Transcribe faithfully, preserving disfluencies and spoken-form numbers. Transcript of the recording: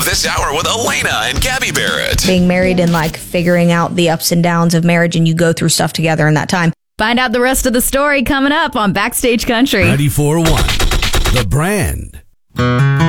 this hour with Elena and Gabby Barrett. Being married and like figuring out the ups and downs of marriage, and you go through stuff together in that time. Find out the rest of the story coming up on Backstage Country. ninety-four point one, The Brand.